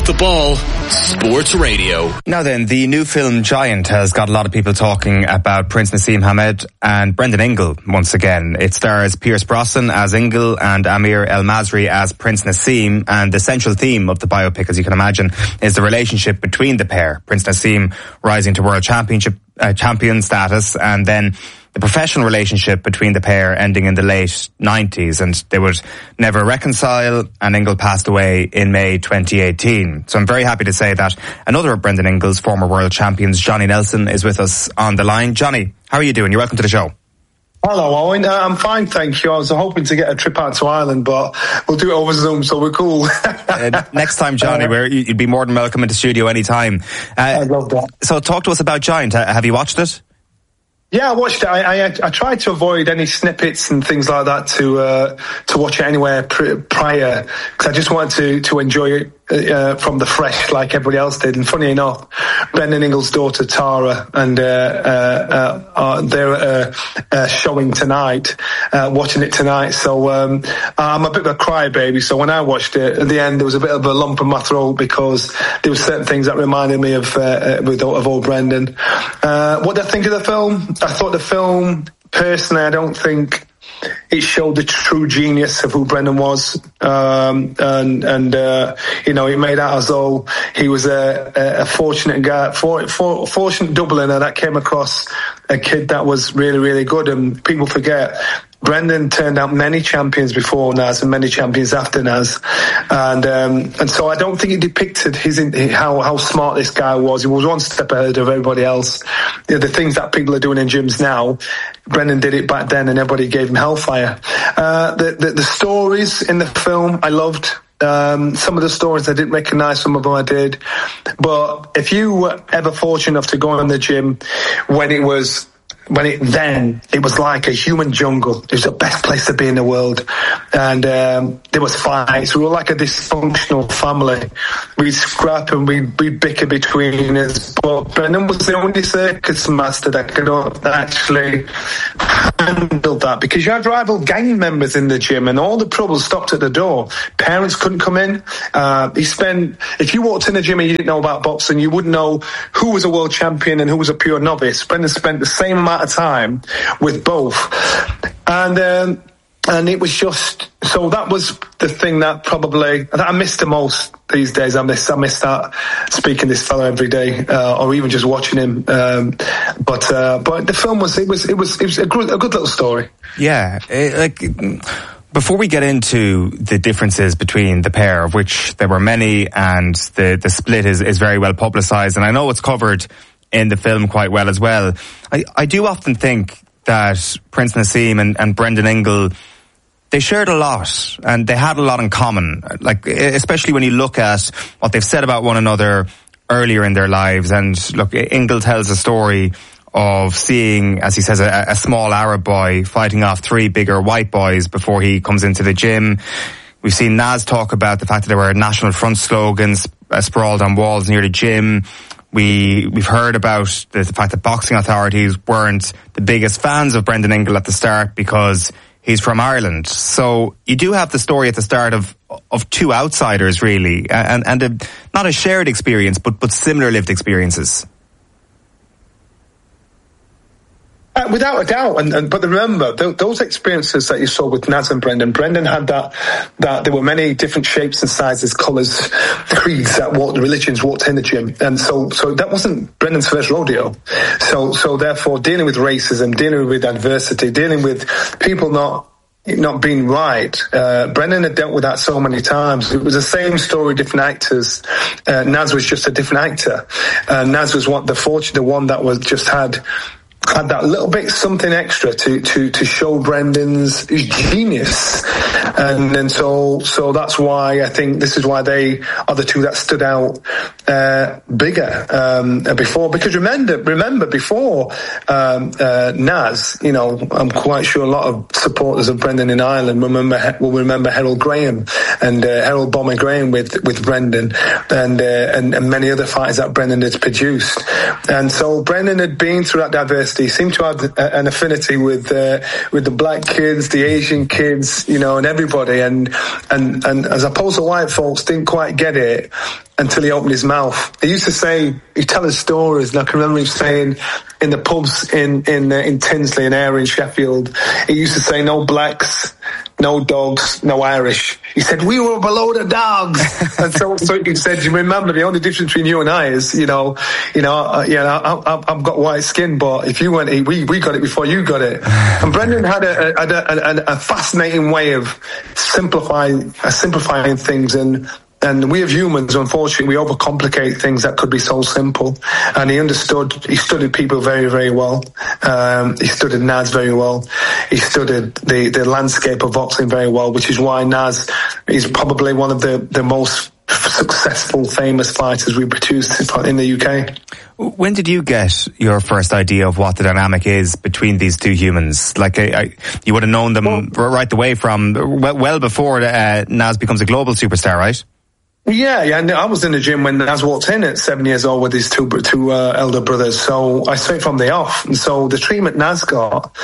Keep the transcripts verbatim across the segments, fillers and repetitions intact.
Off the Ball Sports Radio. Now then, the new film Giant has got a lot of people talking about Prince Naseem Hamed and Brendan Ingle once again. It stars Pierce Brosnan as Ingle and Amir El Masri as Prince Naseem, and the central theme of the biopic, as you can imagine, is the relationship between the pair. Prince Naseem rising to world championship uh, champion status, and then the professional relationship between the pair ending in the late nineties, and they would never reconcile, and Ingle passed away in May twenty eighteen. So I'm very happy to say that another of Brendan Ingle's former world champions, Johnny Nelson, is with us on the line. Johnny, how are you doing? You're welcome to the show. Hello, Owen. Uh, I'm fine, thank you. I was hoping to get a trip out to Ireland, but we'll do it over Zoom, so we're cool. uh, next time, Johnny, uh, we're, you'd be more than welcome in the studio anytime. Uh, I love that. So talk to us about Giant. Uh, have you watched it? Yeah, I watched it. I, I, I tried to avoid any snippets and things like that to uh, to watch it anywhere pr- prior, because I just wanted to to enjoy it uh, from the fresh, like everybody else did. And funny enough, Brendan Ingle's daughter Tara and uh, uh, uh, they're uh, uh, showing tonight, uh, watching it tonight. So um, I'm a bit of a crybaby. So when I watched it at the end, there was a bit of a lump in my throat because there were certain things that reminded me of uh, of old Brendan. Uh, what did I think of the film? I thought the film, personally, I don't think it showed the true genius of who Brendan was, um, and and uh, you know, it made out as though he was a, a, a fortunate guy, for, for, fortunate Dubliner that came across a kid that was really, really good. And people forget, Brendan turned out many champions before Naz and many champions after Naz, and um, and so I don't think it depicted his how how smart this guy was. He was one step ahead of everybody else. You know, the things that people are doing in gyms now, Brendan did it back then, and everybody gave him hellfire. Uh, the, the the stories in the film I loved. Um, some of the stories I didn't recognise, some of them I did. But if you were ever fortunate enough to go in the gym when it was. When it then, it was like a human jungle. It was the best place to be in the world. And um, there was fights. We were like a dysfunctional family. We'd scrap and we'd, we'd bicker between us. But Brendan was the only circus master that could actually handle that. Because you had rival gang members in the gym and all the troubles stopped at the door. Parents couldn't come in. Uh, he spent, if you walked in the gym and you didn't know about boxing, you wouldn't know who was a world champion and who was a pure novice. Brendan spent the same amount of time with both, and um, and it was just so that was the thing that probably that I missed the most these days. I miss I miss that speaking to this fellow every day, uh, or even just watching him. Um, but uh, but the film was it was it was it was a good, a good little story. Yeah, it, like. Before we get into the differences between the pair, of which there were many, and the the split is is very well publicised, and I know it's covered in the film quite well as well. I, I do often think that Prince Naseem and, and Brendan Ingle, they shared a lot and they had a lot in common. Like, especially when you look at what they've said about one another earlier in their lives. And look, Ingle tells a story of seeing, as he says, a, a small Arab boy fighting off three bigger white boys before he comes into the gym. We've seen Naz talk about the fact that there were National Front slogans uh, sprawled on walls near the gym. We, we've heard about the, the fact that boxing authorities weren't the biggest fans of Brendan Ingle at the start because he's from Ireland. So you do have the story at the start of of two outsiders, really, and, and a, not a shared experience, but, but similar lived experiences. Uh, without a doubt, and, and but remember th- those experiences that you saw with Naz and Brendan. Brendan had that that there were many different shapes and sizes, colours, creeds that walked, religions walked in the gym, and so so that wasn't Brendan's first rodeo. So so therefore, dealing with racism, dealing with adversity, dealing with people not. not being right. Uh, Brendan had dealt with that so many times. It was the same story, different actors. Uh, Naz was just a different actor. Uh, Naz was one, the fortunate, the one that was just had had that little bit something extra to to to show Brendan's genius, and and so so that's why I think this is why they are the two that stood out uh, bigger um, before. Because remember, remember before um, uh, Naz, you know, I'm quite sure a lot of supporters of Brendan in Ireland remember will remember Harold Graham and uh, Harold Bomber Graham with with Brendan and, uh, and and many other fighters that Brendan had produced, and so Brendan had been through that diversity. He seemed to have an affinity with uh, with the black kids, the Asian kids, you know, and everybody. And and and as opposed to white folks, didn't quite get it until he opened his mouth. He used to say, he'd tell us stories, and I can remember him saying in the pubs in in uh, in Tinsley and Ayr in Sheffield, he used to say, no blacks, no dogs, no Irish. He said, we were below the dogs. And so, so he said, you remember, the only difference between you and I is, you know, you know, uh, you know, I, I, I've got white skin, but if you went, we we got it before you got it. And Brendan had a, a, a, a fascinating way of simplifying, uh, simplifying things. And And we as humans, unfortunately, we overcomplicate things that could be so simple. And he understood, he studied people very, very well. Um, he studied Naz very well. He studied the, the landscape of boxing very well, which is why Naz is probably one of the, the most successful, famous fighters we produced in the U K. When did you get your first idea of what the dynamic is between these two humans? Like, I, I, you would have known them well, right away from, well, well before uh, Naz becomes a global superstar, right? Yeah, yeah. I was in the gym when Naz walked in at seven years old with his two two uh, elder brothers. So I straight from the off. And so the treatment Naz got,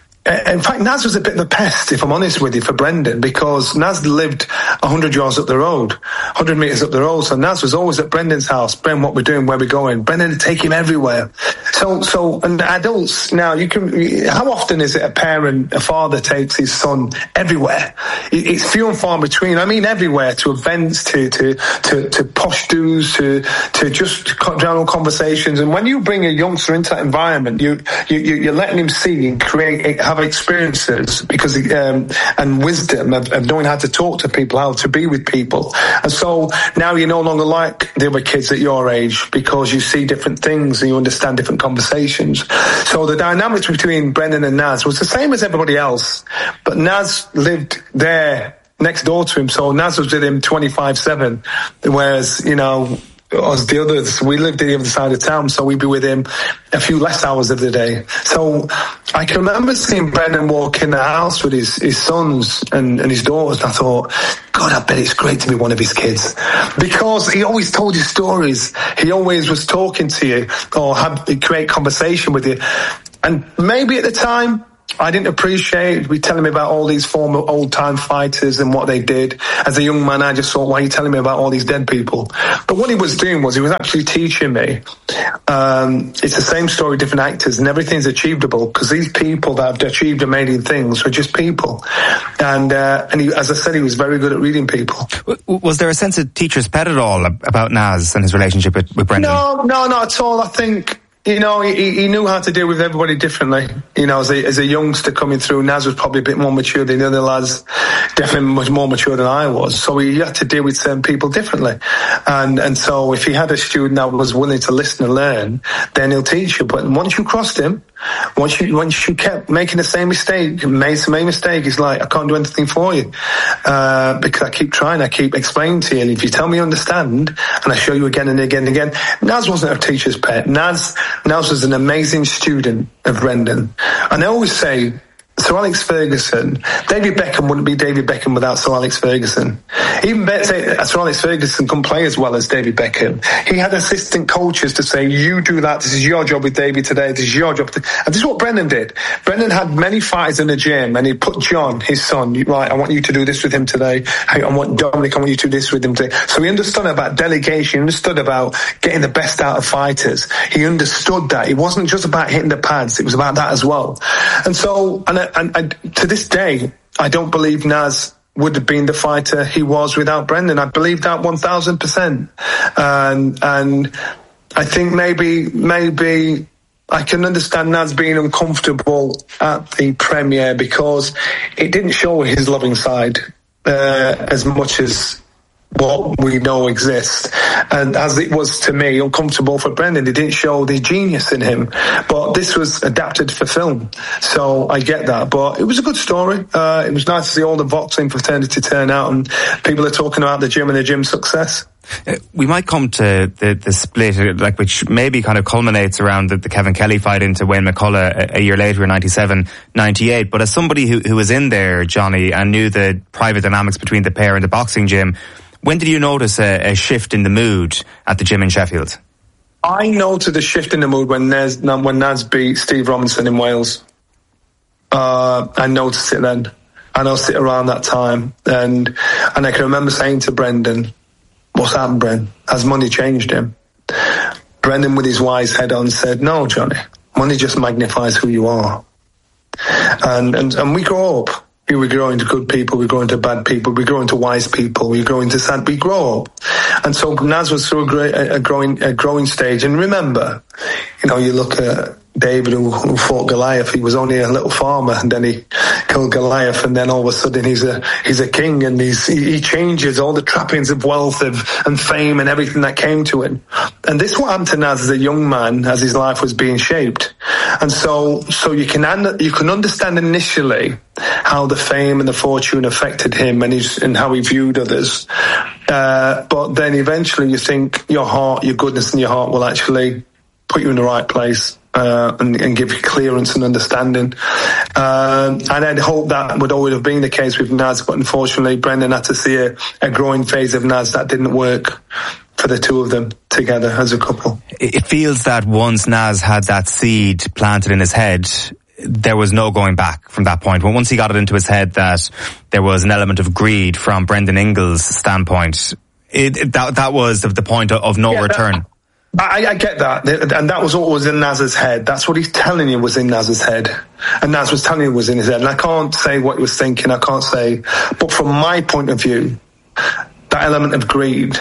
in fact, Naz was a bit of a pest, if I'm honest with you, for Brendan, because Naz lived one hundred yards up the road, one hundred metres up the road. So Naz was always at Brendan's house. Bren, what we're doing, where we're going. Brendan would take him everywhere. So, so, and adults now, you can, how often is it a parent, a father takes his son everywhere? It's few and far between. I mean, everywhere, to events, to, to, to, to posh do's, to, to just general conversations. And when you bring a youngster into that environment, you, you, you're letting him see and create, have experiences because, um, and wisdom of, of knowing how to talk to people, how to be with people. And so now you're no longer like the other kids at your age because you see different things and you understand different conversations. So the dynamics between Brendan and Naz was the same as everybody else, but Naz lived there next door to him, so Naz was with him twenty-five seven, whereas, you know, us the others, we lived at the other side of town, so we'd be with him a few less hours of the day. So I can remember seeing Brendan walk in the house with his, his sons and, and his daughters, and I thought, God, I bet it's great to be one of his kids. Because he always told you stories. He always was talking to you or had a great conversation with you. And maybe at the time, I didn't appreciate, we telling me about all these former old-time fighters and what they did. As a young man, I just thought, why are you telling me about all these dead people? But what he was doing was he was actually teaching me. Um, it's the same story, different actors, and everything's achievable because these people that have achieved amazing things were just people. And uh, and he, as I said, he was very good at reading people. Was there a sense of teacher's pet at all about Naz and his relationship with, with Brendan? No, no, not at all. I think... You know, he, he knew how to deal with everybody differently. You know, as a, as a youngster coming through, Naz was probably a bit more mature than the other lads, definitely much more mature than I was. So he had to deal with certain people differently. And and so if he had a student that was willing to listen and learn, then he'll teach you. But once you crossed him, once you once you kept making the same mistake, made the same mistake, he's like, I can't do anything for you. Uh, because I keep trying, I keep explaining to you. And if you tell me you understand, and I show you again and again and again, Naz wasn't a teacher's pet. Naz... Naz was an amazing student of Brendan. And I always say, Sir Alex Ferguson, David Beckham wouldn't be David Beckham without Sir Alex Ferguson. Even say, Sir Alex Ferguson couldn't play as well as David Beckham. He had assistant coaches to say, you do that, this is your job with David today, this is your job. To... And this is what Brendan did. Brendan had many fighters in the gym, and he put John, his son, right, I want you to do this with him today. I want Dominic, I want you to do this with him today. So he understood about delegation, he understood about getting the best out of fighters. He understood that. It wasn't just about hitting the pads, it was about that as well. And so, and And, and to this day, I don't believe Naz would have been the fighter he was without Brendan. I believe that one thousand percent. And, and I think maybe, maybe I can understand Naz being uncomfortable at the premiere because it didn't show his loving side uh, as much as what we know exists. And as it was to me, uncomfortable for Brendan, it didn't show the genius in him. But this was adapted for film, so I get that. But it was a good story. Uh, it was nice to see all the boxing fraternity turn out, and people are talking about the gym and the gym success. Uh, we might come to the, the split, like which maybe kind of culminates around the, the Kevin Kelly fight into Wayne McCullough a, a year later in ninety-seven ninety-eight. But as somebody who, who was in there, Johnny, and knew the private dynamics between the pair and the boxing gym, when did you notice a, a shift in the mood at the gym in Sheffield? I noted the shift in the mood when Naz, when Naz beat Steve Robinson in Wales. Uh, I noticed it then. I noticed it around that time. And and I can remember saying to Brendan, what's happened, Bren? Has money changed him? Brendan, with his wise head on, said, no, Johnny, money just magnifies who you are. And and, and we grow up. We grow into good people, we grow into bad people, we grow into wise people, we grow into sad, we grow up. And so Naz was through a, great, a, growing, a growing stage. And remember, you know, you look at David who, who fought Goliath. He was only a little farmer, and then he killed Goliath, and then all of a sudden he's a he's a king, and he's, he, he changes all the trappings of wealth of, and fame and everything that came to him. And this what happened to Naz as a young man, as his life was being shaped. And so so you can you can understand initially how the fame and the fortune affected him, and his, and how he viewed others. Uh, but then eventually you think your heart, your goodness in your heart will actually put you in the right place. Uh, and, and give you clearance and understanding. Um, and I'd hope that would always have been the case with Naz, but unfortunately Brendan had to see a, a growing phase of Naz that didn't work for the two of them together as a couple. It feels that once Naz had that seed planted in his head, there was no going back from that point. When once he got it into his head that there was an element of greed from Brendan Ingles' standpoint, it, it, that, that was the point of, of no yeah, return. That, I, I get that, and that was what was in Naz's head. That's what he's telling you was in Naz's head, and Naz was telling you was in his head. And I can't say what he was thinking. I can't say, but from my point of view, that element of greed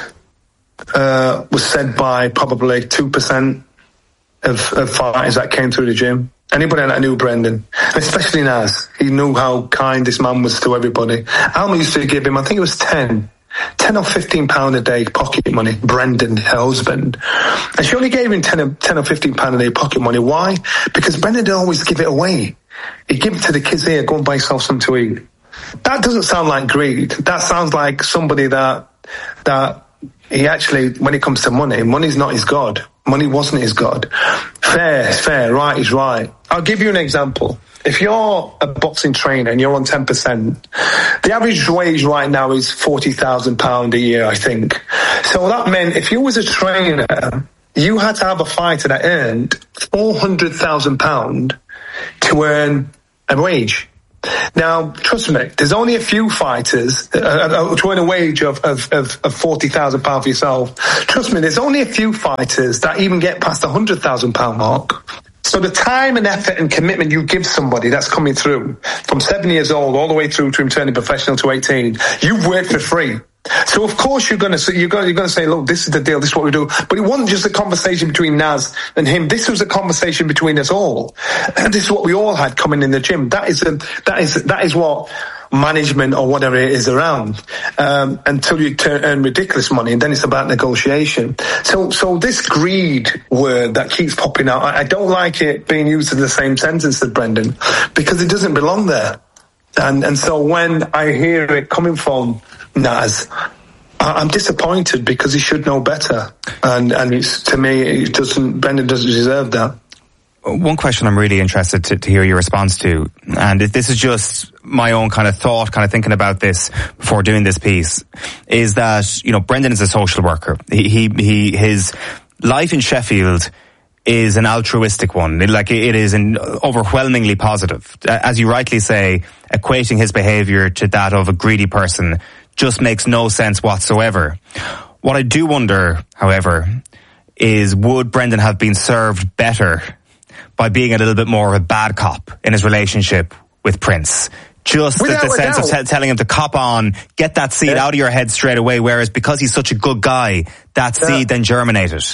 uh, was said by probably two percent of, of fighters that came through the gym. Anybody that knew Brendan, especially Naz, he knew how kind this man was to everybody. Alma used to give him, I think it was ten. ten or fifteen pound a day pocket money, Brendan, her husband. And she only gave him ten or fifteen pound a day pocket money. Why? Because Brendan didn't always give it away. He'd give it to the kids here, go and buy yourself something to eat. That doesn't sound like greed. That sounds like somebody that, that he actually, when it comes to money, money's not his God. Money wasn't his God. Fair is fair, right is right. I'll give you an example. If you're a boxing trainer and you're on ten percent, the average wage right now is forty thousand pounds a year, I think. So that meant if you was a trainer, you had to have a fighter that earned four hundred thousand pounds to earn a wage. Now, trust me, there's only a few fighters uh, to earn a wage of, of, of, of forty thousand pounds for yourself. Trust me, there's only a few fighters that even get past the one hundred thousand pounds mark. So the time and effort and commitment you give somebody that's coming through from seven years old all the way through to him turning professional to eighteen, you've worked for free. So of course you're going to you're going you're going to say, look, this is the deal, this is what we do. But it wasn't just a conversation between Naz and him. This was a conversation between us all, and this is what we all had coming in the gym. That is a, that is that is what management or whatever it is around, um, until you turn, earn ridiculous money, and then it's about negotiation. So, so this greed word that keeps popping out, I, I don't like it being used in the same sentence as Brendan, because it doesn't belong there. And and so when I hear it coming from Naz, I, I'm disappointed because he should know better. And and it's, to me, it doesn't. Brendan doesn't deserve that. One question I'm really interested to, to hear your response to, and this is just my own kind of thought, kind of thinking about this before doing this piece, is that, you know, Brendan is a social worker. He, he, he his life in Sheffield is an altruistic one. It, like, it is an overwhelmingly positive. As you rightly say, equating his behaviour to that of a greedy person just makes no sense whatsoever. What I do wonder, however, is would Brendan have been served better by being a little bit more of a bad cop in his relationship with Prince? Just the, the sense of t- telling him to cop on, get that seed yeah. out of your head straight away, whereas because he's such a good guy, that yeah. seed then germinated.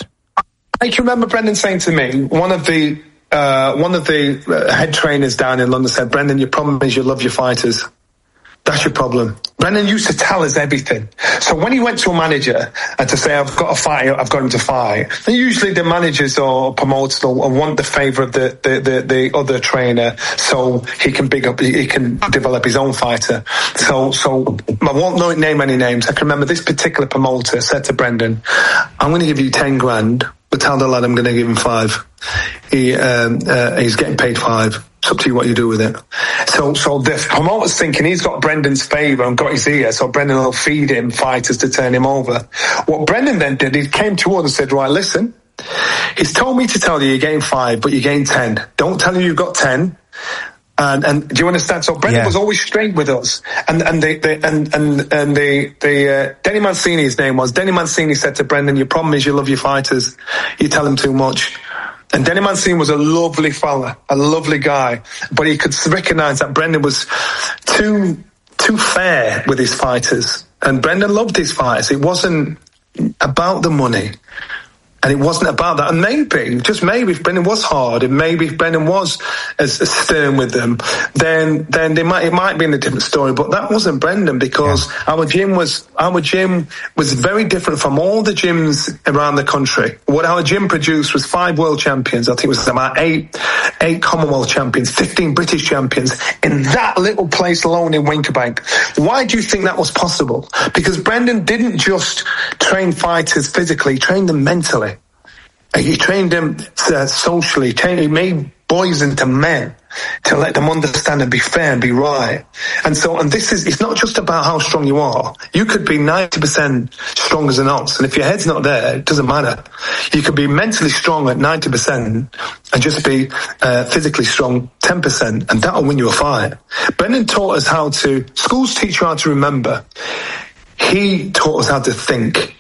I can remember Brendan saying to me, one of the uh, one of the uh, head trainers down in London said, Brendan, your problem is you love your fighters. That's your problem. Brendan used to tell us everything. So when he went to a manager and to say, I've got a fight, I've got him to fight, and usually the managers or promoters will want the favour of the, the, the, the other trainer so he can big up, he can develop his own fighter. So, so I won't name any names. I can remember this particular promoter said to Brendan, I'm going to give you ten grand, but tell the lad I'm going to give him five. He, um, uh, he's getting paid five. It's up to you what you do with it. So, so the promoter's thinking he's got Brendan's favour and got his ear, so Brendan will feed him fighters to turn him over. What Brendan then did, he came to us and said, right, listen, he's told me to tell you you're getting five, but you're getting ten. Don't tell him you've got ten. And, and do you understand? So Brendan yeah. was always straight with us. And and the, the and and and the the uh, Denny Mancini, his name was Denny Mancini, said to Brendan, "Your problem is you love your fighters. You tell them too much." And Denny Mancini was a lovely fella, a lovely guy, but he could recognise that Brendan was too too fair with his fighters. And Brendan loved his fighters. It wasn't about the money. And it wasn't about that. And maybe, just maybe, if Brendan was hard, and maybe if Brendan was as, as stern with them, then then they might it might be in a different story. But that wasn't Brendan, because yeah. our gym was our gym was very different from all the gyms around the country. What our gym produced was five world champions. I think it was about eight eight Commonwealth champions, fifteen British champions in that little place alone in Wincobank. Why do you think that was possible? Because Brendan didn't just train fighters physically; he trained them mentally. He trained them uh, socially. He made boys into men to let them understand and be fair and be right. And so, and this is, it's not just about how strong you are. You could be ninety percent strong as an ox, and if your head's not there, it doesn't matter. You could be mentally strong at ninety percent and just be uh, physically strong ten percent, and that'll win you a fight. Brendan taught us how to, schools teach you how to remember. He taught us how to think.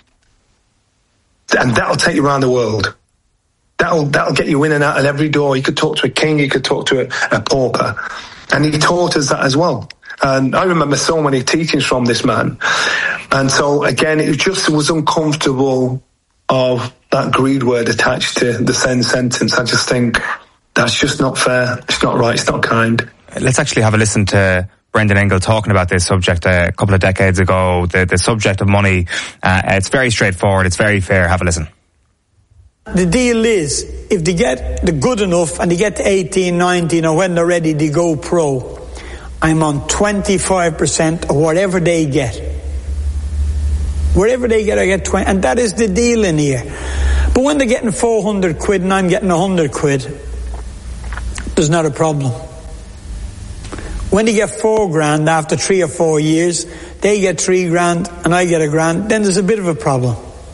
And that'll take you around the world. That'll that'll get you in and out of every door. You could talk to a king, you could talk to a, a pauper. And he taught us that as well. And I remember so many teachings from this man. And so, again, it just was uncomfortable of that greed word attached to the same sentence. I just think that's just not fair. It's not right. It's not kind. Let's actually have a listen to Brendan Ingle talking about this subject a couple of decades ago, the, the subject of money. Uh, it's very straightforward, it's very fair. Have a listen. The deal is, if they get the good enough and they get to eighteen, nineteen, or when they're ready they go pro, I'm on twenty-five percent of whatever they get. Whatever they get, I get twenty, and that is the deal in here. But when they're getting four hundred quid and I'm getting one hundred quid, there's not a problem. When they get four grand after three or four years, they get three grand and I get a grand, then there's a bit of a problem.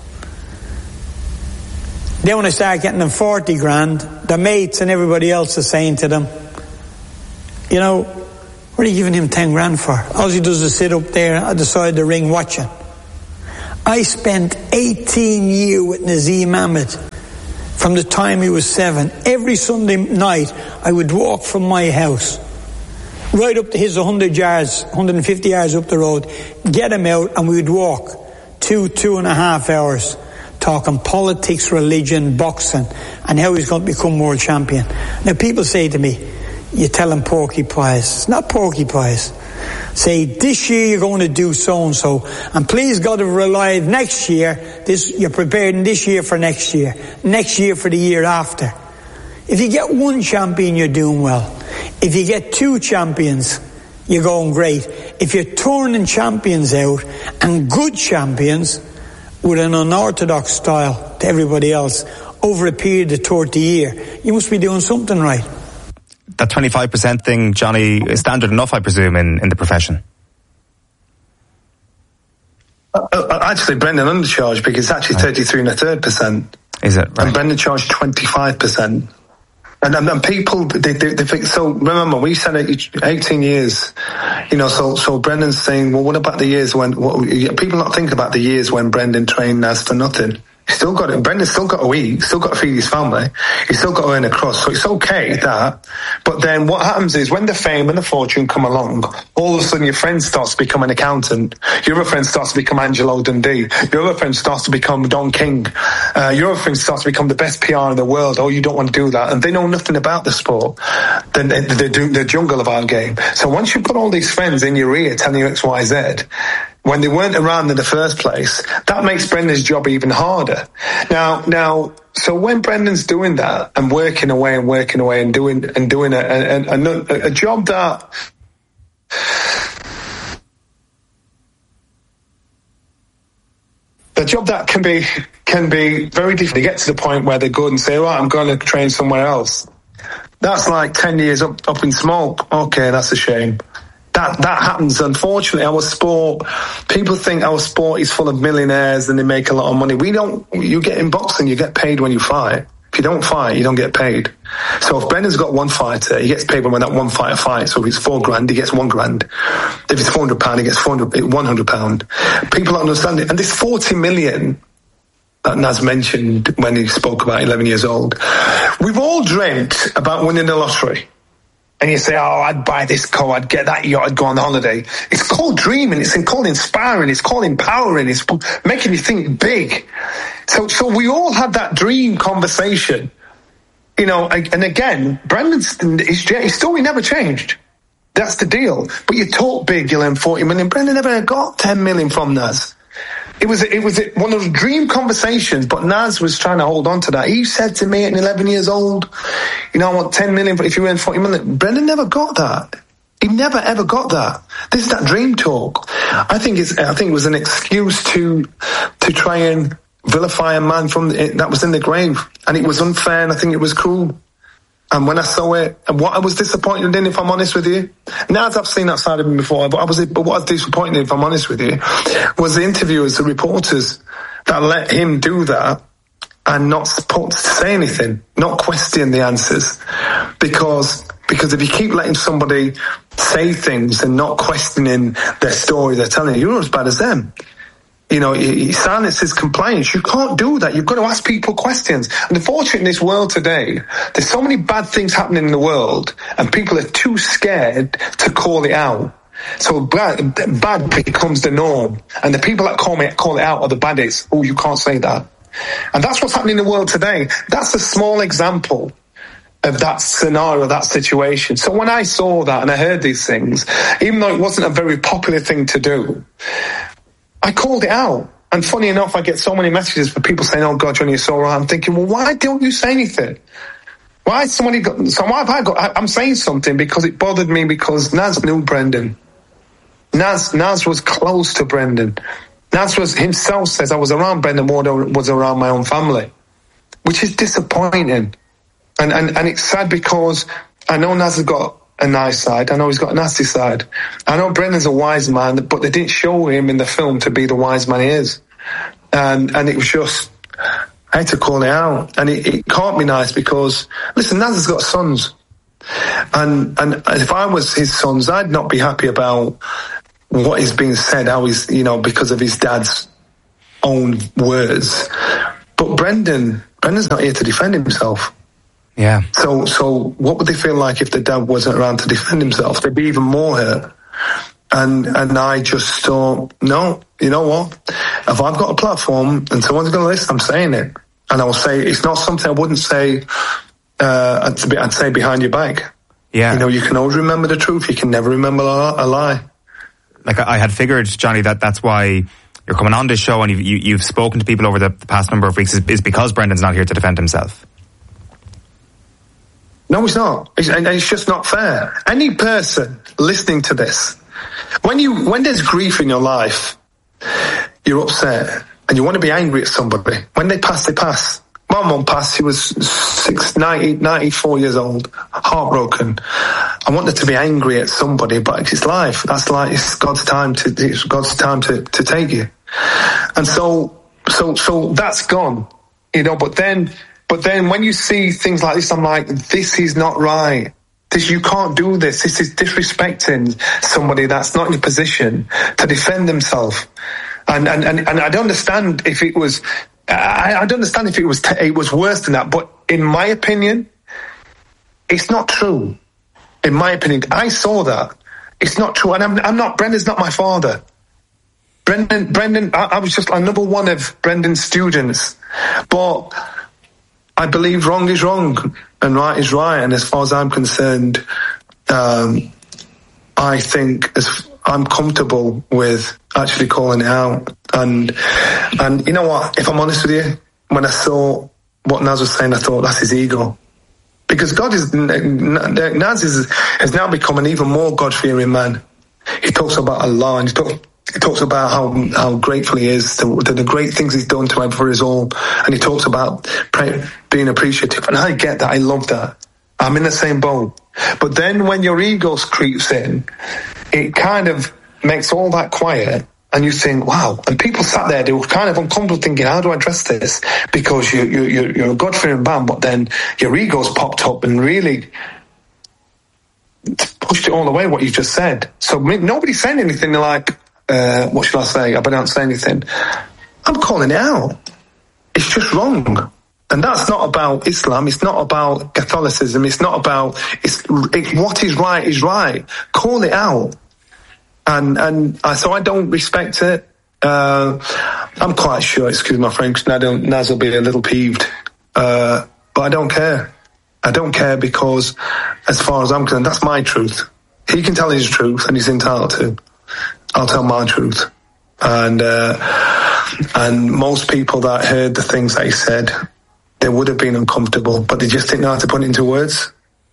Then when I start getting them forty grand, their mates and everybody else is saying to them, you know, what are you giving him ten grand for? All he does is sit up there at the side of the ring watching. I spent eighteen years with Nazim Ahmed from the time he was seven. Every Sunday night I would walk from my house right up to his one hundred yards, one hundred fifty yards up the road, get him out, and we'd walk two, two and a half hours talking politics, religion, boxing, and how he's going to become world champion. Now people say to me, you tell him porky pies. It's not porky pies. Say, this year you're going to do so-and-so, and please God, if we're alive next year, this, you're preparing this year for next year, next year for the year after. If you get one champion, you're doing well. If you get two champions, you're going great. If you're turning champions out, and good champions, with an unorthodox style to everybody else, over a period of thirty years, you must be doing something right. That twenty-five percent thing, Johnny, is standard enough, I presume, in, in the profession? Uh, uh, actually, Brendan undercharged, because it's actually thirty-three and a third percent. Is it? Right. And Brendan charged twenty-five percent. And, and, and people, they, they, they think, so remember, we said eighteen years, you know, so, so Brendan's saying, well, what about the years when, what, people not think about the years when Brendan trained as for nothing. He's still got it. Brendan's still got to eat. He's still got to feed his family. He's still got to earn a cross. So it's okay, that. But then what happens is, when the fame and the fortune come along, all of a sudden your friend starts to become an accountant. Your other friend starts to become Angelo Dundee. Your other friend starts to become Don King. Uh, your other friend starts to become the best P R in the world. Oh, you don't want to do that. And they know nothing about the sport. Then they, they do the jungle of our game. So once you've got all these friends in your ear telling you X, Y, Z, when they weren't around in the first place, that makes Brendan's job even harder. Now, now, so when Brendan's doing that and working away and working away and doing and doing a, a, a, a job that a job that can be can be very difficult to get to the point where they're good and say, right, I'm going to train somewhere else. That's like ten years up up in smoke. Okay, that's a shame. That that happens. Unfortunately, our sport, people think our sport is full of millionaires and they make a lot of money. We don't. You get in boxing, you get paid when you fight. If you don't fight, you don't get paid. So if Brendan's got one fighter, he gets paid when that one fighter fights. So if it's four grand, he gets one grand. If it's four hundred pound, he gets four hundred, one hundred pound. People don't understand it. And this forty million that Naz mentioned when he spoke about eleven years old, we've all dreamt about winning the lottery. And you say, oh, I'd buy this car, I'd get that yacht, I'd go on holiday. It's called dreaming, it's called inspiring, it's called empowering, it's making you think big. So, so we all had that dream conversation, you know, and again, Brendan's, his, his story never changed. That's the deal. But you talk big, you'll earn forty million. Brendan never got ten million from Naz. It was it was one of those dream conversations, but Naz was trying to hold on to that. He said to me at eleven years old, you know, I want ten million, but if you earn forty million. Brendan never got that. He never ever got that. This is that dream talk. I think it's I think it was an excuse to to try and vilify a man from the, that was in the grave, and it was unfair, and I think it was cruel. And when I saw it, and what I was disappointed in, if I'm honest with you, now I've seen that side of him before, but I was, but what I was disappointed in, if I'm honest with you, was the interviewers, the reporters that let him do that and not support to say anything, not question the answers, because because if you keep letting somebody say things and not questioning their story, they're telling you, you're as bad as them. You know, he silences complaints. You can't do that. You've got to ask people questions. And unfortunately, in this world today, there's so many bad things happening in the world, and people are too scared to call it out. So bad, bad becomes the norm. And the people that call, me, call it out are the baddies. Oh, you can't say that. And that's what's happening in the world today. That's a small example of that scenario, that situation. So when I saw that and I heard these things, even though it wasn't a very popular thing to do, I called it out. And funny enough, I get so many messages for people saying, oh God, Johnny, you're so right. I'm thinking, well, why don't you say anything? Why somebody got, so why have I got, I, I'm saying something because it bothered me, because Naz knew Brendan. Naz, Naz was close to Brendan. Naz was himself says, I was around Brendan more than I was around my own family, which is disappointing. And, and, and it's sad because I know Naz has got a nice side. I know he's got a nasty side. I know Brendan's a wise man, but they didn't show him in the film to be the wise man he is. And and it was just, I had to call it out. And it, it can't be nice because, listen, Naz has got sons. And and if I was his sons, I'd not be happy about what is being said, how he's, you know, because of his dad's own words. But Brendan, Brendan's not here to defend himself. Yeah. So, so what would they feel like if the dad wasn't around to defend himself? They'd be even more hurt. And and I just thought, no, you know what? If I've got a platform and someone's going to listen, I'm saying it, and I'll say it's not something I wouldn't say. Uh, I'd, I'd say behind your back. Yeah. You know, you can always remember the truth. You can never remember a lie. Like I had figured, Johnny, that that's why you're coming on this show and you've you, you've spoken to people over the, the past number of weeks is, is because Brendan's not here to defend himself. No, it's not. It's, and it's just not fair. Any person listening to this, when you when there's grief in your life, you're upset and you want to be angry at somebody. When they pass, they pass. My mum passed. She was six, ninety, ninety-four years old, heartbroken. I wanted to be angry at somebody, but it's life. That's like it's God's time to it's God's time to, to take you. And so, so, so that's gone, you know. But then. But then when you see things like this, I'm like, this is not right. This, you can't do this. This is disrespecting somebody that's not in a position to defend themselves. And, and, and, and I don't understand if it was, I, I don't understand if it was, t- it was worse than that. But in my opinion, it's not true. In my opinion, I saw that. It's not true. And I'm, I'm not, Brendan's not my father. Brendan, Brendan, I, I was just another one of Brendan's students. But I believe wrong is wrong and right is right. And as far as I'm concerned, um, I think as I'm comfortable with actually calling it out. And, and you know what? If I'm honest with you, when I saw what Naz was saying, I thought that's his ego. Because God is, Naz is, has now become an even more God-fearing man. He talks about Allah and he talks, He talks about how how grateful he is to, to the great things he's done to him for his all, and he talks about pray, being appreciative. And I get that. I love that. I'm in the same boat. But then when your ego creeps in, it kind of makes all that quiet, and you think, wow. And people sat there, they were kind of uncomfortable thinking, how do I address this? Because you, you, you, you're a God-fearing man, but then your ego's popped up and really pushed it all away, what you just said. So nobody's saying anything like, uh, what should I say? I better not say anything. I'm calling it out. It's just wrong. And that's not about Islam. It's not about Catholicism. It's not about, it's, it, what is right is right. Call it out. And, and I, so I don't respect it. Uh, I'm quite sure, excuse my French, Naz will be a little peeved. Uh, but I don't care. I don't care because, as far as I'm concerned, that's my truth. He can tell his truth, and he's entitled to. I'll tell my truth. And uh, and most people that heard the things that he said, they would have been uncomfortable, but they just didn't know how to put it into words.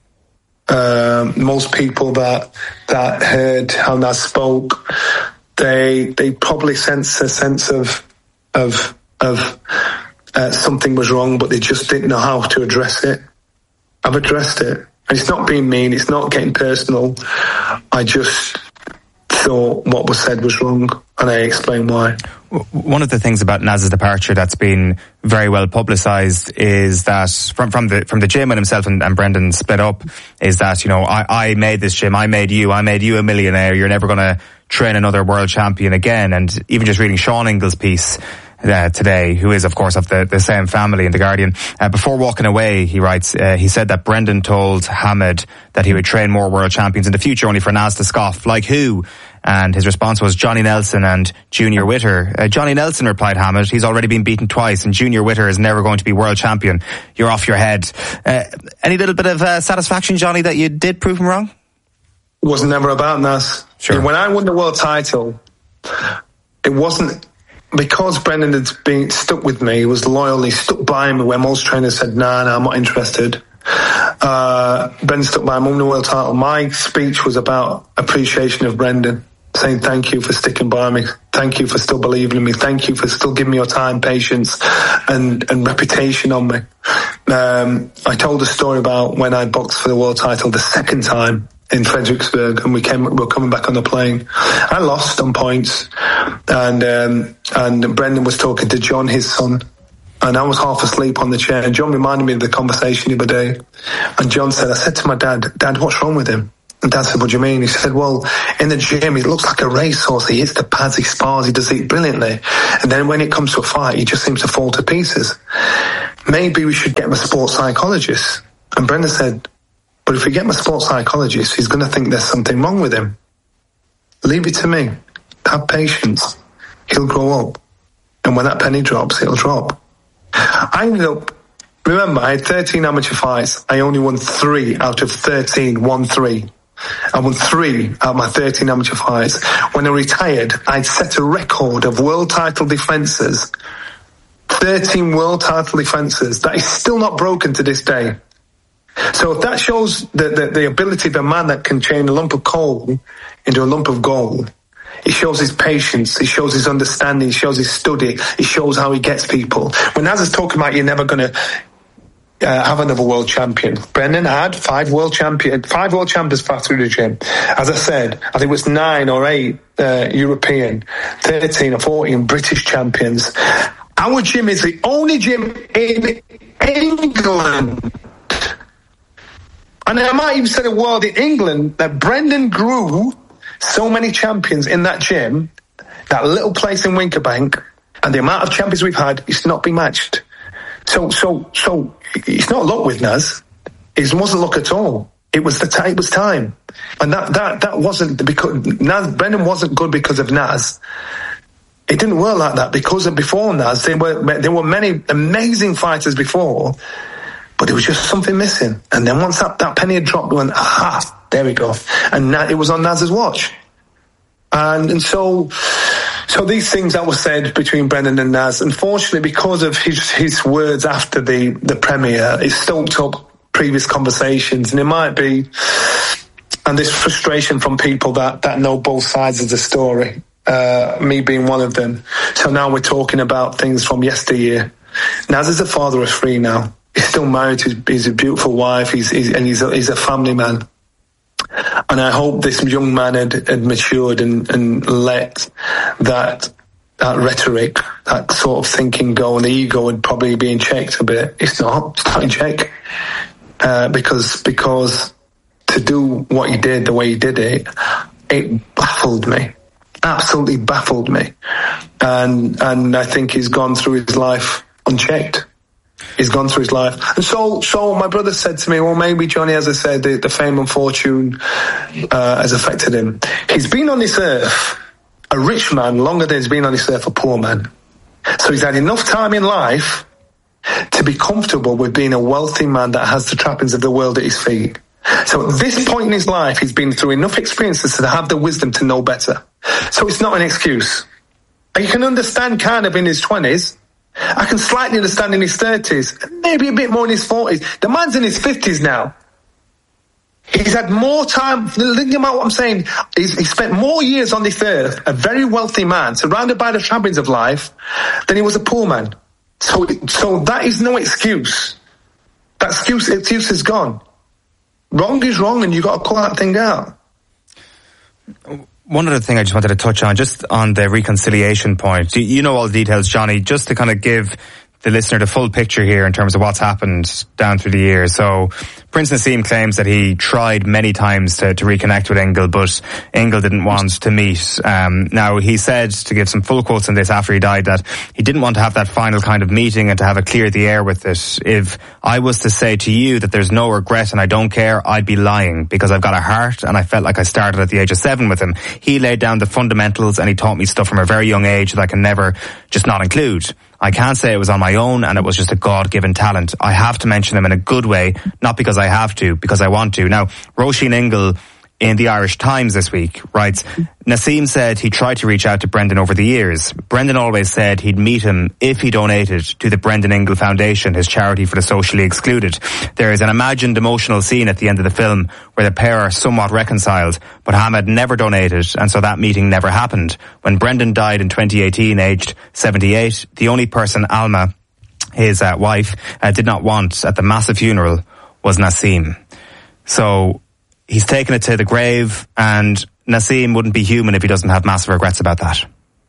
Um, most people that that heard how Naz spoke, they they probably sense a sense of of of uh, something was wrong, but they just didn't know how to address it. I've addressed it. And it's not being mean, it's not getting personal. I just thought what was said was wrong, and I explained why. One of the things about Naz's departure that's been very well publicised is that from from the from the gym when himself and, and Brendan split up, is that, you know, I, I made this gym, I made you, I made you a millionaire, you're never going to train another world champion again. And even just reading Sean Ingall's piece Uh, today, who is of course of the, the same family in The Guardian, uh, before walking away, he writes, uh, he said that Brendan told Hamed that he would train more world champions in the future, only for Naz to scoff, like who? And his response was Johnny Nelson and Junior Witter. Uh, Johnny Nelson, replied Hamed, he's already been beaten twice, and Junior Witter is never going to be world champion. You're off your head. Uh, any little bit of uh, satisfaction, Johnny, that you did prove him wrong? It was never about Naz. Sure. When I won the world title, it wasn't because Brendan had been stuck with me. He was loyal. He stuck by me when most trainers said, nah, nah, I'm not interested. Uh, Brendan stuck by me, won the world title. My speech was about appreciation of Brendan, saying thank you for sticking by me. Thank you for still believing in me. Thank you for still giving me your time, patience, and, and reputation on me. Um, I told a story about when I boxed for the world title the second time in Fredericksburg, and we came, we were coming back on the plane. I lost on points, and um, and Brendan was talking to John, his son, and I was half asleep on the chair. And John reminded me of the conversation the other day. And John said, I said to my dad, Dad, what's wrong with him? And Dad said, what do you mean? He said, well, in the gym, he looks like a racehorse. He hits the pads, he spars, he does it brilliantly. And then when it comes to a fight, he just seems to fall to pieces. Maybe we should get him a sports psychologist. And Brendan said, but if we get him a sports psychologist, he's going to think there's something wrong with him. Leave it to me. Have patience. He'll grow up. And when that penny drops, it'll drop. I ended up, remember, I had thirteen amateur fights. I only won three out of thirteen, won three. I won three out of my thirteen amateur fights. When I retired, I'd set a record of world title defences. thirteen world title defences. That is still not broken to this day. So if that shows the, the, the ability of a man that can change a lump of coal into a lump of gold, it shows his patience, it shows his understanding, it shows his study, it shows how he gets people. When Naz is talking about you're never going to uh, have another world champion, Brendan had five world champion, five world champions passed through the gym. As I said, I think it was nine or eight uh, European, thirteen or fourteen British champions. Our gym is the only gym in England, and I might even say the world, in England, that Brendan grew so many champions in that gym, that little place in Winkerbank, and the amount of champions we've had, it's not been matched. So, so, so, it's not luck with Naz. It wasn't luck at all. It was the time, it was time. And that, that, that wasn't because, Naz, Brendan wasn't good because of Naz. It didn't work like that because of before Naz. There were, there were many amazing fighters before, but there was just something missing. And then once that, that penny had dropped, we went, aha, there we go. And that, it was on Naz's watch. And, and so, so these things that were said between Brendan and Naz, unfortunately, because of his, his words after the, the premiere, it stoked up previous conversations. And it might be, and this frustration from people that, that know both sides of the story, uh, me being one of them. So now we're talking about things from yesteryear. Naz is a father of three now. He's still married to his, a beautiful wife. He's, he's and he's a, he's a family man. And I hope this young man had, had matured and, and let that that rhetoric, that sort of thinking go, and the ego would probably be in check a bit. It's not. It's not in check. Uh, because because to do what he did the way he did it, it baffled me. Absolutely baffled me. And and I think he's gone through his life unchecked. He's gone through his life. And so so my brother said to me, well, maybe, Johnny, as I said, the, the fame and fortune uh, has affected him. He's been on this earth, a rich man, longer than he's been on this earth, a poor man. So he's had enough time in life to be comfortable with being a wealthy man that has the trappings of the world at his feet. So at this point in his life, he's been through enough experiences to have the wisdom to know better. So it's not an excuse. You can understand kind of in his twenties. I can slightly understand in his thirties, maybe a bit more in his forties. The man's in his fifties now. He's had more time, think about what I'm saying, he's, he spent more years on this earth, a very wealthy man, surrounded by the trappings of life, than he was a poor man. So, so that is no excuse. That excuse, excuse is gone. Wrong is wrong, and you've got to call that thing out. One other thing I just wanted to touch on, just on the reconciliation point. You know all the details, Johnny, just to kind of give the listener the full picture here in terms of what's happened down through the years. So Prince Naseem claims that he tried many times to, to reconnect with Ingle, but Ingle didn't want to meet. Um, now, he said, to give some full quotes on this after he died, that he didn't want to have that final kind of meeting and to have it clear the air with it. If I was to say to you that there's no regret and I don't care, I'd be lying, because I've got a heart and I felt like I started at the age of seven with him. He laid down the fundamentals and he taught me stuff from a very young age that I can never just not include. I can't say it was on my own and it was just a God-given talent. I have to mention him in a good way, not because I have to, because I want to. Now, Roisin Ingle in the Irish Times this week writes, Naseem said he tried to reach out to Brendan over the years. Brendan always said he'd meet him if he donated to the Brendan Ingle Foundation, his charity for the socially excluded. There is an imagined emotional scene at the end of the film where the pair are somewhat reconciled, but Hamed never donated, and so that meeting never happened. When Brendan died in twenty eighteen, aged seventy-eight, the only person Alma, his uh, wife, uh, did not want at the massive funeral was Naseem. So he's taken it to the grave, and Naseem wouldn't be human if he doesn't have massive regrets about that.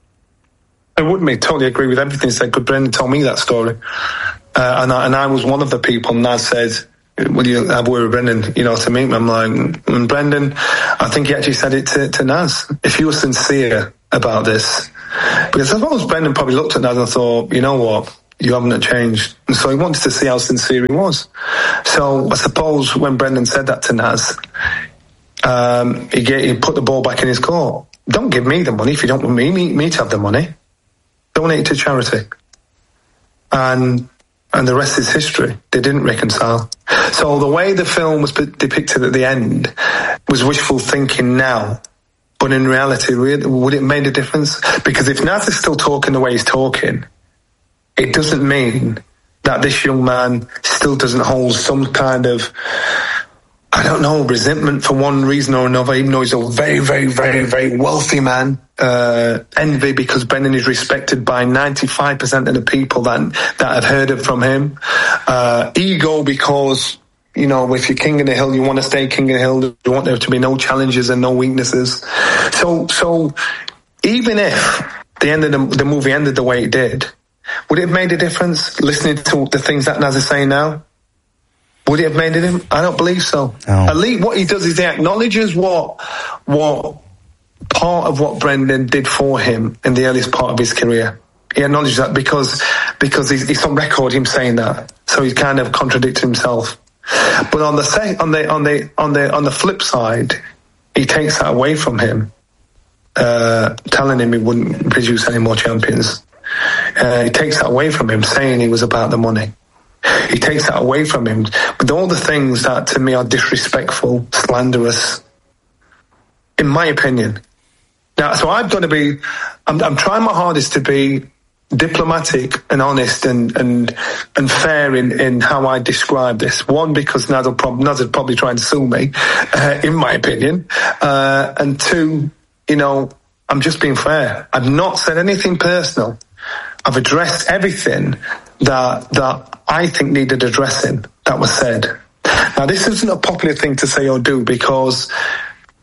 I wouldn't be. Totally agree with everything he said. Because Brendan told me that story. Uh, and, I, and I was one of the people, Naz said, will you have a word with Brendan, you know, to meet me? I'm like, and Brendan, I think he actually said it to, to Naz. If you were sincere about this. Because I suppose Brendan probably looked at Naz and thought, you know what? You haven't changed. And so he wanted to see how sincere he was. So I suppose when Brendan said that to Naz, um, he, get, he put the ball back in his court. Don't give me the money if you don't want me, me, me to have the money. Donate it to charity. And and the rest is history. They didn't reconcile. So the way the film was depicted at the end was wishful thinking now. But in reality, would it make a difference? Because if Naz is still talking the way he's talking, it doesn't mean that this young man still doesn't hold some kind of, I don't know, resentment for one reason or another, even though he's a very, very, very, very wealthy man. Uh, envy because Brendan is respected by ninety-five percent of the people that that have heard it from him. Uh, ego because, you know, if you're king of the hill, you want to stay king of the hill. You want there to be no challenges and no weaknesses. So, so even if the end of the, the movie ended the way it did, would it have made a difference listening to the things that Naz is saying now? Would it have made it? I don't believe so. No. At least what he does is he acknowledges what what part of what Brendan did for him in the earliest part of his career. He acknowledges that because because he's, he's on record him saying that, so he's kind of contradicted himself. But on the say, on the on the on the on the flip side, he takes that away from him, uh, telling him he wouldn't produce any more champions. Uh, he takes that away from him, saying he was about the money. He takes that away from him. But all the things that to me are disrespectful, slanderous, in my opinion. Now, so I've got to be, I'm, I'm trying my hardest to be diplomatic and honest and and, and fair in, in how I describe this. One, because Naz will prob- Naz would probably try and sue me, uh, in my opinion. Uh, and two, you know, I'm just being fair. I've not said anything personal. I've addressed everything that that I think needed addressing that was said. Now, this isn't a popular thing to say or do because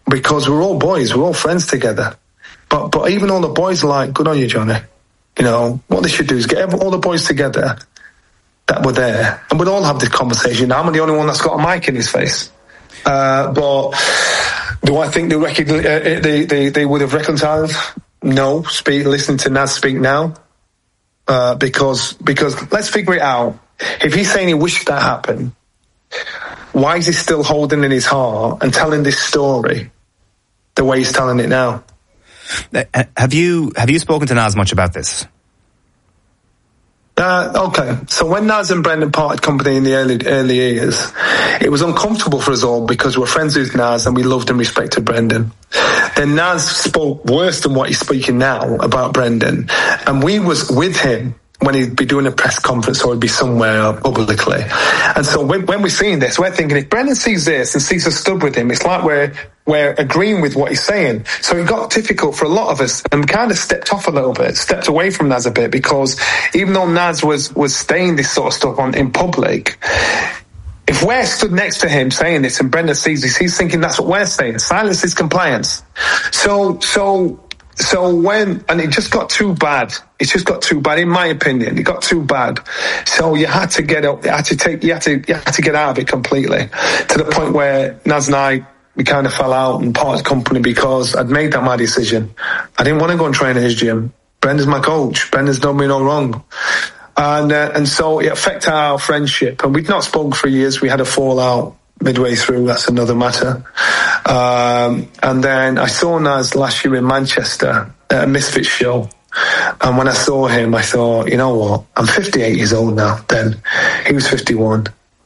because we're all boys, we're all friends together. But but even all the boys are like, good on you, Johnny. You know, what they should do is get every, all the boys together that were there, and we'd all have this conversation. Now, I'm the only one that's got a mic in his face. Uh, but do I think they, recogn- uh, they, they, they would have reconciled? No. Speak, listen to Naz speak now. Uh, because, because let's figure it out. If he's saying he wished that happened, why is he still holding in his heart and telling this story the way he's telling it now? Have you have you spoken to Naz much about this? Uh, okay, so when Naz and Brendan parted company in the early early years, it was uncomfortable for us all because we were friends with Naz and we loved and respected Brendan. Then Naz spoke worse than what he's speaking now about Brendan, and we was with him when he'd be doing a press conference or he'd be somewhere publicly. And so when, when we're seeing this, we're thinking if Brendan sees this and sees us stood with him, it's like we're we're agreeing with what he's saying. So it got difficult for a lot of us and kind of stepped off a little bit, stepped away from Naz a bit, because even though Naz was, was saying this sort of stuff on in public, if we're stood next to him saying this and Brendan sees this, he's thinking that's what we're saying. Silence is compliance. So, so, So when, and it just got too bad. It just got too bad, in my opinion. It got too bad. So you had to get up, you had to take, you had to, you had to get out of it completely, to the point where Naz and I, we kind of fell out and parted company because I'd made that my decision. I didn't want to go and train at his gym. Brendan's my coach. Brendan's done me no wrong. And, uh, and so it affected our friendship. And we'd not spoken for years. We had a fallout midway through. That's another matter. Um, and then I saw Naz last year in Manchester at a Misfits show. And when I saw him, I thought, you know what? I'm fifty-eight years old now. Then he was fifty-one.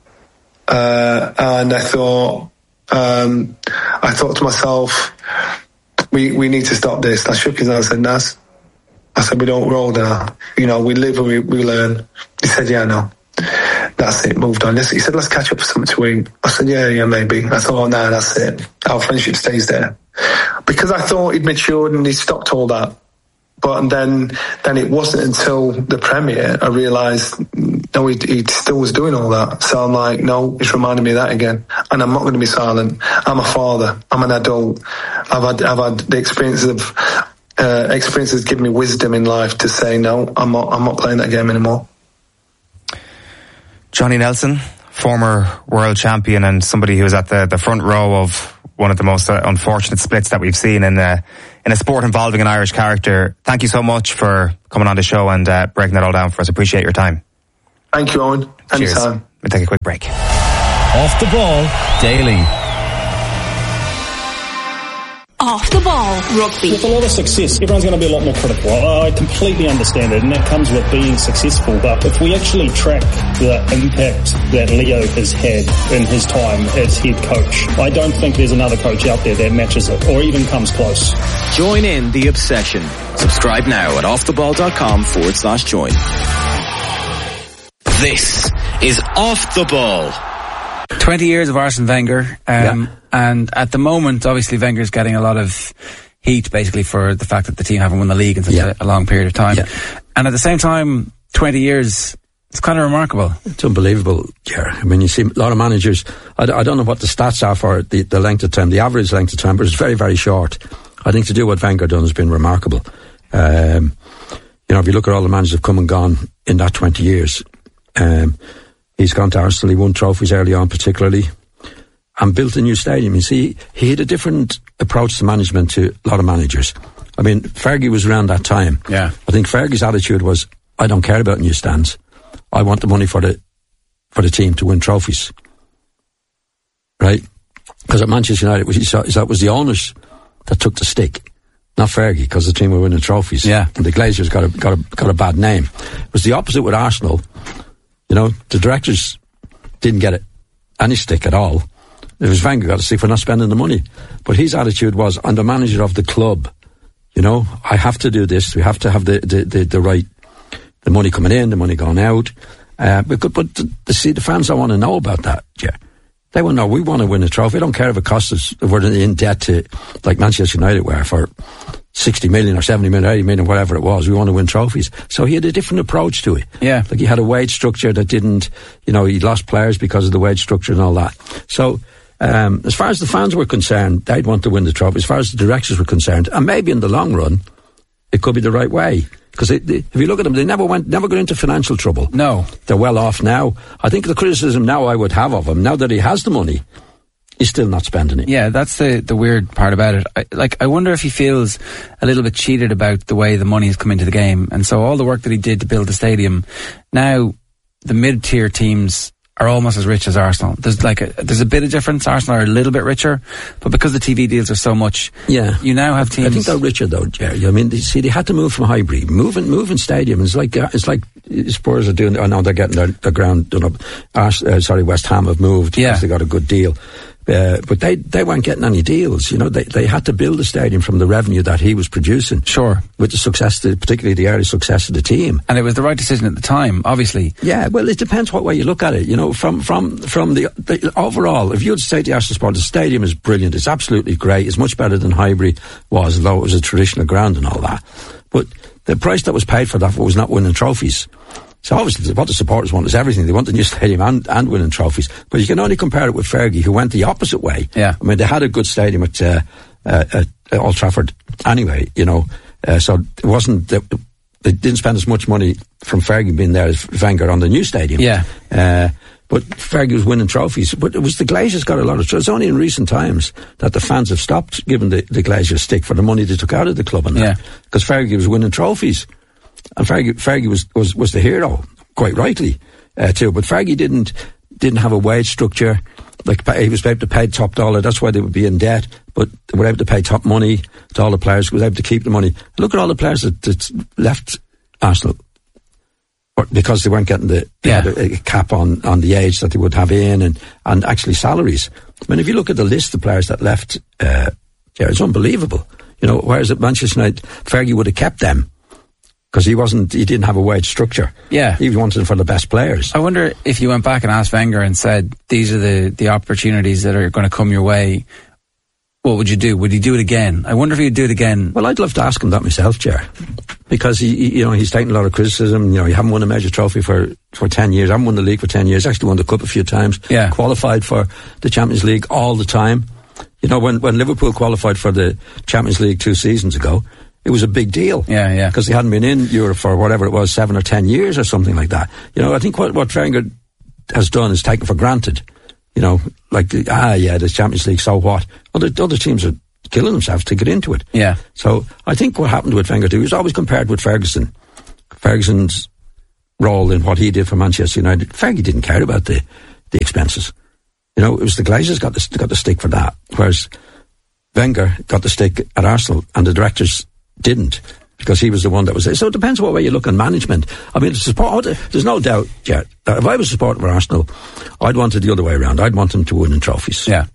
Uh, and I thought, um, I thought to myself, we, we need to stop this. I shook his hand and said, Naz, I said, we don't roll now. You know, we live and we, we learn. He said, yeah, no. That's it, moved on. He said, let's catch up for something to eat. I said, yeah, yeah, maybe. I thought, oh, no, that's it. Our friendship stays there. Because I thought he'd matured and he stopped all that. But then then it wasn't until the premiere I realised, no, he, he still was doing all that. So I'm like, no, it's reminding me of that again. And I'm not going to be silent. I'm a father. I'm an adult. I've had, I've had the experiences of, uh, experiences give me wisdom in life to say, no, I'm not, I'm not playing that game anymore. Johnny Nelson, former world champion and somebody who was at the, the front row of one of the most uh, unfortunate splits that we've seen in a, in a sport involving an Irish character. Thank you so much for coming on the show and uh, breaking that all down for us. Appreciate your time. Thank you, Owen. Cheers. Anytime. We'll take a quick break. Off the Ball Daily. Off the Ball Rugby. With a lot of success, everyone's going to be a lot more critical. I completely understand it, and that comes with being successful. But if we actually track the impact that Leo has had in his time as head coach, I don't think there's another coach out there that matches it or even comes close. Join in the obsession. Subscribe now at offtheball.com forward slash join. This is Off the Ball. twenty years of Arsene Wenger, um, yeah. and at the moment, obviously, Wenger's getting a lot of heat, basically, for the fact that the team haven't won the league in such yeah. a, a long period of time. Yeah. And at the same time, twenty years, it's kind of remarkable. It's unbelievable, Ger. I mean, you see a lot of managers, I, I don't know what the stats are for the, the length of time, the average length of time, but it's very, very short. I think to do what Wenger done has been remarkable. Um, you know, if you look at all the managers who've come and gone in that twenty years, um, he's gone to Arsenal, he won trophies early on particularly, and built a new stadium. You see, he had a different approach to management to a lot of managers. I mean, Fergie was around that time. Yeah. I think Fergie's attitude was, I don't care about new stands. I want the money for the for the team to win trophies. Right? Because at Manchester United, he saw, that was the owners that took the stick, not Fergie, because the team were winning trophies. Yeah. And the Glazers got a, got a, got a bad name. It was the opposite with Arsenal. You know, the directors didn't get it, any stick at all. It was Wenger got a stick for not spending the money. But his attitude was, I'm the manager of the club. You know, I have to do this. We have to have the, the, the, the right, the money coming in, the money going out. Uh, but but the, the, see, the fans don't want to know about that. Yeah. They want to know, we want to win a trophy. I don't care if it costs us, if we're in debt to, like Manchester United were, for sixty million or seventy million, eighty million, whatever it was. We want to win trophies. So he had a different approach to it. Yeah. Like he had a wage structure that didn't, you know, he lost players because of the wage structure and all that. So Um, as far as the fans were concerned, they'd want to win the trophy. As far as the directors were concerned, and maybe in the long run, it could be the right way. Because if you look at them, they never went, never got into financial trouble. No. They're well off now. I think the criticism now I would have of him, now that he has the money, he's still not spending it. Yeah, that's the, the weird part about it. I, like, I wonder if he feels a little bit cheated about the way the money has come into the game. And so all the work that he did to build the stadium, now the mid-tier teams are almost as rich as Arsenal. There's like a, there's a bit of difference. Arsenal are a little bit richer, but because the T V deals are so much, yeah, you now have teams. I think they're richer though, Jerry. I mean, they, see, they had to move from Highbury, moving, moving stadium. It's like uh, it's like Spurs are doing. I know they're getting their, their ground done up. Ars, uh, sorry, West Ham have moved. Yeah, because they got a good deal. Uh, but they, they weren't getting any deals. You know, they, they had to build the stadium from the revenue that he was producing. Sure. With the success, to, particularly the early success of the team. And it was the right decision at the time, obviously. Yeah, well, it depends what way you look at it. You know, from, from, from the, the overall, if you would say to Arsenal Sport, the stadium is brilliant. It's absolutely great. It's much better than Highbury was, although it was a traditional ground and all that. But the price that was paid for that was not winning trophies. So obviously what the supporters want is everything. They want the new stadium and, and winning trophies. But you can only compare it with Fergie, who went the opposite way. Yeah. I mean, they had a good stadium at, uh, uh, at Old Trafford anyway, you know. Uh, so it wasn't, uh, they didn't spend as much money from Fergie being there as Wenger on the new stadium. Yeah. Uh, but Fergie was winning trophies. But it was the Glazers got a lot of, it's only in recent times that the fans have stopped giving the, the Glazers stick for the money they took out of the club and that. Because Fergie was winning trophies. And Fergie, Fergie was, was, was the hero, quite rightly, uh, too. But Fergie didn't, didn't have a wage structure. Like, he was able to pay top dollar. That's why they would be in debt. But they were able to pay top money to all the players. Was able to keep the money. Look at all the players that, that left Arsenal. Because they weren't getting the, they yeah. had a, a cap on, on the age that they would have in and, and actually salaries. I mean, if you look at the list of players that left, uh, yeah, it's unbelievable. You know, whereas at Manchester United, Fergie would have kept them. Because he wasn't, he didn't have a wage structure. Yeah. He wanted them for the best players. I wonder if you went back and asked Wenger and said, these are the, the opportunities that are going to come your way, what would you do? Would he do it again? I wonder if he'd do it again. Well, I'd love to ask him that myself, Ger. Because he, he, you know, he's taken a lot of criticism. You know, you haven't won a major trophy for, for ten years. I haven't won the league for ten years. Actually won the cup a few times. Yeah. Qualified for the Champions League all the time. You know, when, when Liverpool qualified for the Champions League two seasons ago, it was a big deal. Yeah, yeah. Because they hadn't been in Europe for whatever it was, seven or ten years or something like that. You know, I think what, what Wenger has done is taken for granted. You know, like, the, ah, yeah, the Champions League, so what? Other, other teams are killing themselves to get into it. Yeah. So I think what happened with Wenger too, he was always compared with Ferguson. Ferguson's role in what he did for Manchester United. Fergie didn't care about the, the expenses. You know, it was the Glazers got the, got the stick for that. Whereas Wenger got the stick at Arsenal and the directors didn't, because he was the one that was there. So it depends what way you look on management. I mean, support, there's no doubt, yeah, that if I was a supporter of Arsenal, I'd want it the other way around. I'd want them to win in trophies. Yeah.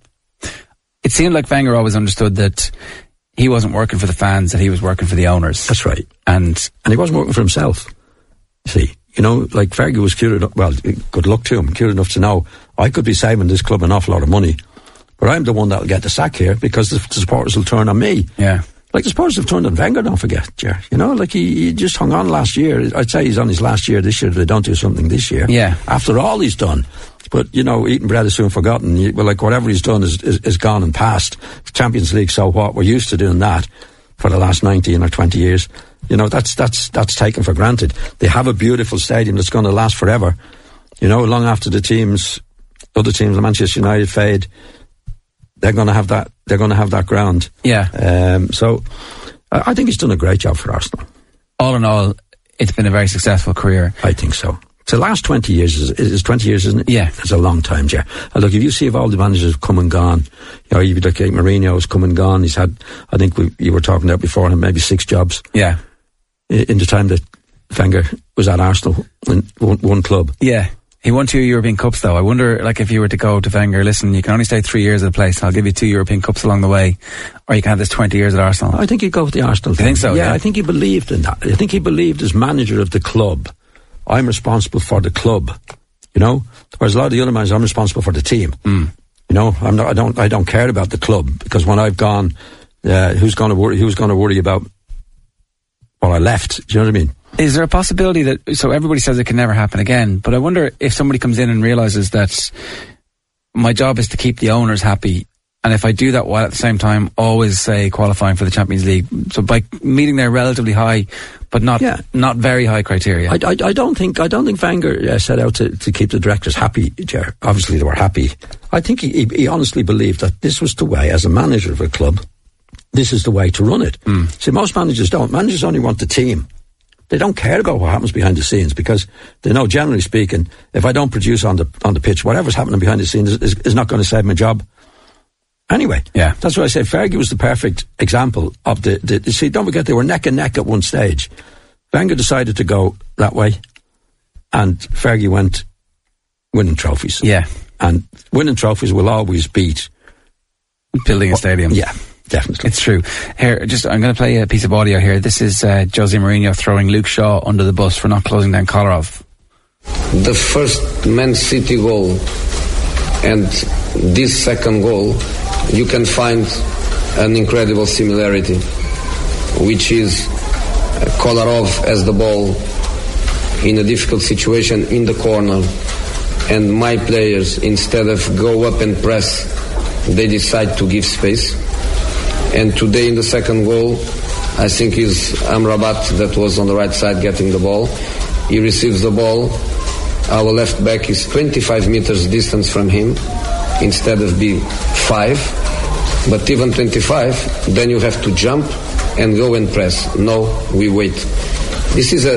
It seemed like Wenger always understood that he wasn't working for the fans, that he was working for the owners. That's right. And and he wasn't working for himself. See, you know, like Fergie was cute enough, well, good luck to him, cute enough to know, I could be saving this club an awful lot of money, but I'm the one that'll get the sack here because the supporters will turn on me. Yeah. Like the supporters have turned on Wenger, don't forget, Ger. You know, like he, he just hung on last year. I'd say he's on his last year this year if they don't do something this year. Yeah. After all he's done. But, you know, eating bread is soon forgotten. You, well, like whatever he's done is, is, is gone and past. Champions League, so what? We're used to doing that for the last nineteen or twenty years. You know, that's, that's, that's taken for granted. They have a beautiful stadium that's going to last forever. You know, long after the teams, other teams, Manchester United fade, they're going to have that, they're going to have that ground. Yeah. Um, so, I, I think he's done a great job for Arsenal. All in all, it's been a very successful career. I think so. So the last twenty years is, is twenty years, isn't it? Yeah. It's a long time, Ger. And look, if you see if all the managers have come and gone, you know, you'd look like Mourinho's come and gone. He's had, I think we, you were talking about before, maybe six jobs. Yeah. In, in the time that Wenger was at Arsenal, in one, one club. Yeah. He won two European Cups, though. I wonder, like, if you were to go to Wenger, listen, you can only stay three years at a place. I'll give you two European Cups along the way. Or you can have this twenty years at Arsenal. I think he'd go with the Arsenal thing. You think so? Yeah, yeah, I think he believed in that. I think he believed as manager of the club, I'm responsible for the club. You know? Whereas a lot of the other managers, I'm responsible for the team. Mm. You know, I'm not, I don't, I don't care about the club, because when I've gone, uh, who's going to worry, who's going to worry about what I left? Do you know what I mean? Is there a possibility that, so everybody says it can never happen again, but I wonder if somebody comes in and realises that my job is to keep the owners happy. And if I do that while at the same time always say qualifying for the Champions League, so by meeting their relatively high, but not yeah. not very high criteria. I, I, I don't think I don't think Wenger uh, set out to, to keep the directors happy. Ger. Obviously, they were happy. I think he, he, he honestly believed that this was the way, as a manager of a club, this is the way to run it. Mm. See, most managers don't. Managers only want the team. They don't care about what happens behind the scenes, because they know, generally speaking, if I don't produce on the on the pitch, whatever's happening behind the scenes is, is, is not going to save my job. Anyway, yeah, that's why I say Fergie was the perfect example of the, the, the... See, don't forget, they were neck and neck at one stage. Wenger decided to go that way, and Fergie went winning trophies. Yeah. And winning trophies will always beat... building a stadium. Yeah, definitely. It's true. Here, just I'm going to play a piece of audio here. This is uh, Jose Mourinho throwing Luke Shaw under the bus for not closing down Kolarov. The first Man City goal and this second goal, you can find an incredible similarity, which is Kolarov has the ball in a difficult situation in the corner, and my players, instead of go up and press, they decide to give space. And today in the second goal, I think is Amrabat that was on the right side getting the ball. He receives the ball. Our left back is twenty-five meters distance from him, instead of be five. But even twenty-five, then you have to jump and go and press. No, we wait. This is a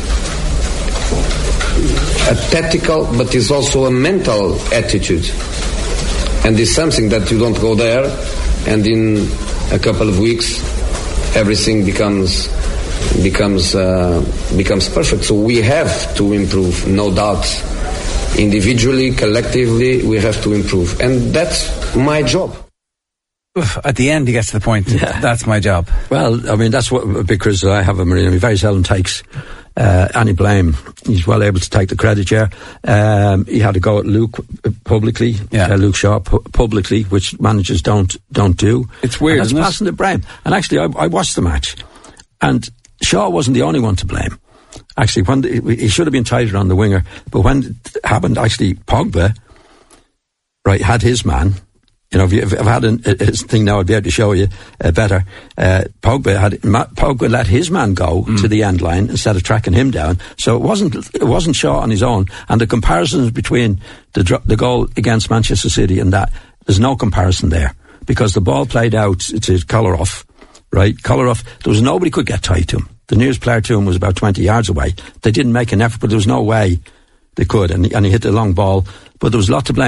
a tactical, but is also a mental attitude. And it's something that you don't go there, and in a couple of weeks, everything becomes becomes uh, becomes perfect. So we have to improve, no doubt. Individually, collectively, we have to improve, and that's my job. At the end, he gets to the point. Yeah. That's my job. Well, I mean, that's what, because I have a Mourinho. He very seldom takes uh, any blame. He's well able to take the credit. Yeah, um, he had to go at Luke publicly. Yeah, uh, Luke Shaw pu- publicly, which managers don't don't do. It's weird. And that's passing the blame. And actually, I, I watched the match, and Shaw wasn't the only one to blame. Actually, when the, he should have been tighter on the winger, but when it happened, actually, Pogba, right, had his man. You know, if, you, if I've had a, a thing now, I'd be able to show you uh, better. Uh, Pogba had Pogba let his man go mm. to the end line instead of tracking him down. So it wasn't it wasn't Shaw on his own. And the comparisons between the the goal against Manchester City and that, there's no comparison there, because the ball played out to Kolarov, right? Kolarov, there was nobody could get tight to him. The nearest player to him was about twenty yards away. They didn't make an effort, but there was no way they could, and, and he hit the long ball. But there was a lot to blame.